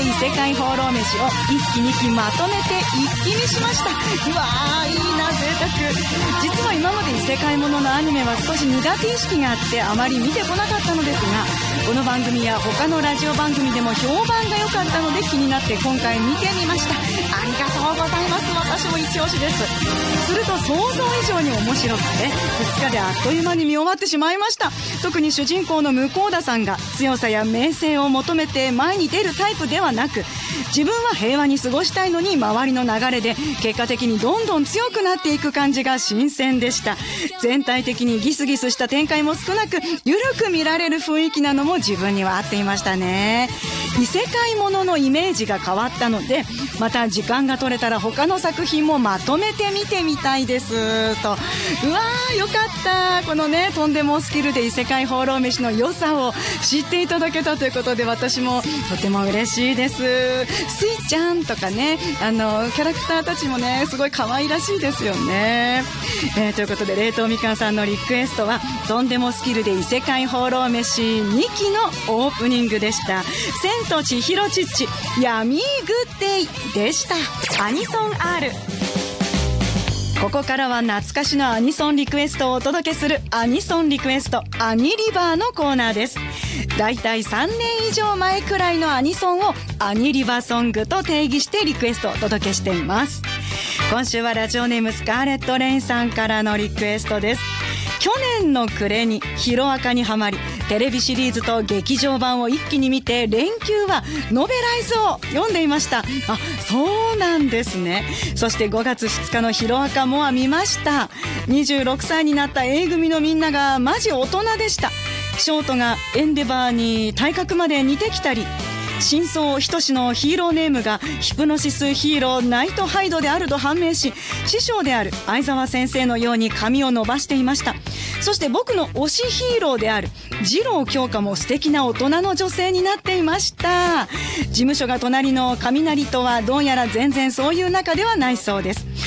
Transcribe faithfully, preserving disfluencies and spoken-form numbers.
異世界放浪飯を一期二期まとめて一気にしました。うわー、いいな、贅沢。実は今まで異世界もののアニメは少し苦手意識があってあまり見てこなかったのですが、この番組や他のラジオ番組でも評判が良かったので気になって今回見てみました。ありがとうございます。私も一押しです。すると想像以上に面白くてふつかであっという間に見終わってしまいました。特に主人公の向田さんが強さや名声を求めて前に出るタイプではなく、自分は平和に過ごしたいのに周りの流れで結果的にどんどん強くなっていく感じが新鮮でした。全体的にギスギスした展開も少なく緩く見られる雰囲気なのも自分には合っていましたね。異世界もののイメージが変わったので、また時間が取れたら他の作品もまとめて見てみたいですと。うわー、よかった。このね、とんでもスキルで異世界放浪飯の良さを知っていただけたということで、私もとても嬉しいです。スイちゃんとかね、あのキャラクターたちもね、すごい可愛らしいですよね。えー、ということで冷凍みかんさんのリクエストはとんでもスキルで異世界放浪飯にきのオープニングでした。千と千尋チッチヤミーグッデイでした。アニソン R。 ここからは懐かしのアニソンリクエストをお届けするアニソンリクエストアニリバーのコーナーです。だいたいさんねん以上前くらいのアニソンをアニリバソングと定義してリクエストをお届けしています。今週はラジオネームスカーレットレインさんからのリクエストです。去年の暮れにヒロアカにハマり、テレビシリーズと劇場版を一気に見て、連休はノベライズを読んでいました。あ、そうなんですね。そしてごがつふつかのヒロアカモア見ました。にじゅうろくさいになった A 組のみんながマジ大人でした。ショートがエンデバーに体格まで似てきたり、真相ひとしのヒーローネームがヒプノシスヒーローナイトハイドであると判明し、師匠である相沢先生のように髪を伸ばしていました。そして僕の推しヒーローである次郎京香も素敵な大人の女性になっていました。事務所が隣の雷とはどうやら全然そういう仲ではないそうです。